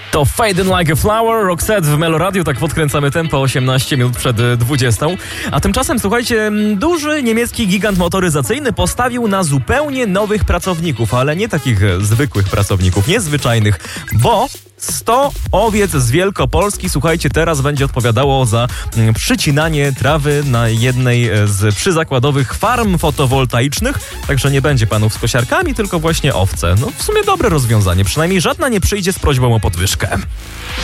To Fading Like a Flower, Roxette w Meloradiu, tak podkręcamy tempo 18 minut przed 20. A tymczasem, słuchajcie, duży niemiecki gigant motoryzacyjny postawił na zupełnie nowych pracowników, ale nie takich zwykłych pracowników, niezwyczajnych, bo 100 owiec z Wielkopolski, słuchajcie, teraz będzie odpowiadało za przycinanie trawy na jednej z przyzakładowych farm fotowoltaicznych, także nie będzie panów z kosiarkami, tylko właśnie owce. No w sumie dobre rozwiązanie, przynajmniej żadna nie przyjdzie z prośbą o podwyżkę.